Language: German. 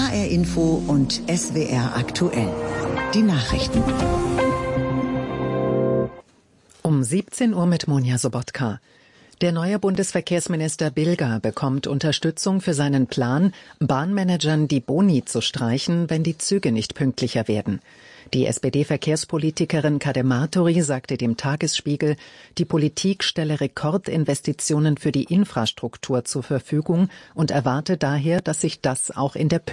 HR Info und SWR aktuell. Die Nachrichten. Um 17 Uhr mit Monja Sobotka. Der neue Bundesverkehrsminister Bilger bekommt Unterstützung für seinen Plan, Bahnmanagern die Boni zu streichen, wenn die Züge nicht pünktlicher werden. Die SPD-Verkehrspolitikerin Kadem Martori sagte dem Tagesspiegel, die Politik stelle Rekordinvestitionen für die Infrastruktur zur Verfügung und erwarte daher, dass sich das auch in der